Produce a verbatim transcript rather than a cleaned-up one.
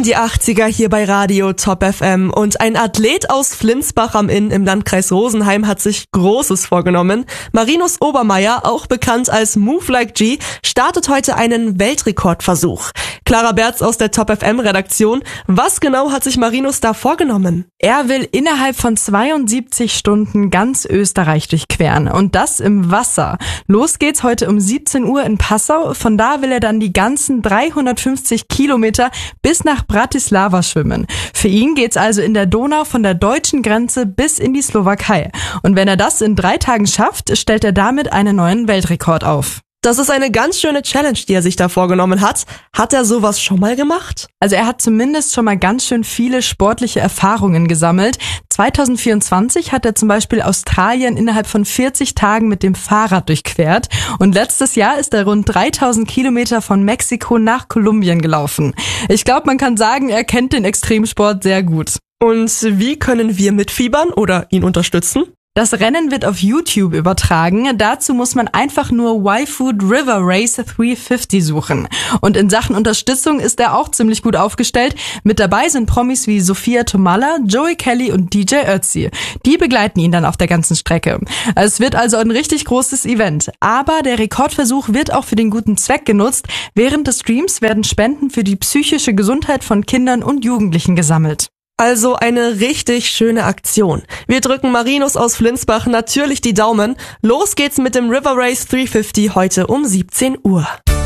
die achtziger hier bei Radio Top F M und ein Athlet aus Flinsbach am Inn im Landkreis Rosenheim hat sich Großes vorgenommen. Marinus Obermeier, auch bekannt als Move Like G, startet heute einen Weltrekordversuch. Clara Berz aus der Top F M Redaktion. Was genau hat sich Marinus da vorgenommen? Er will innerhalb von zweiundsiebzig Stunden ganz Österreich durchqueren und das im Wasser. Los geht's heute um siebzehn Uhr in Passau. Von da will er dann die ganzen dreihundertfünfzig Kilometer bis nach Bratislava schwimmen. Für ihn geht's also in der Donau von der deutschen Grenze bis in die Slowakei. Und wenn er das in drei Tagen schafft, stellt er damit einen neuen Weltrekord auf. Das ist eine ganz schöne Challenge, die er sich da vorgenommen hat. Hat er sowas schon mal gemacht? Also er hat zumindest schon mal ganz schön viele sportliche Erfahrungen gesammelt. zwanzig vierundzwanzig hat er zum Beispiel Australien innerhalb von vierzig Tagen mit dem Fahrrad durchquert. Und letztes Jahr ist er rund dreitausend Kilometer von Mexiko nach Kolumbien gelaufen. Ich glaube, man kann sagen, er kennt den Extremsport sehr gut. Und wie können wir mitfiebern oder ihn unterstützen? Das Rennen wird auf YouTube übertragen. Dazu muss man einfach nur Y-Food River Race dreihundertfünfzig suchen. Und in Sachen Unterstützung ist er auch ziemlich gut aufgestellt. Mit dabei sind Promis wie Sophia Tomalla, Joey Kelly und D J Ötzi. Die begleiten ihn dann auf der ganzen Strecke. Es wird also ein richtig großes Event. Aber der Rekordversuch wird auch für den guten Zweck genutzt. Während des Streams werden Spenden für die psychische Gesundheit von Kindern und Jugendlichen gesammelt. Also eine richtig schöne Aktion. Wir drücken Marinus aus Flinsbach natürlich die Daumen. Los geht's mit dem River Race dreihundertfünfzig heute um siebzehn Uhr.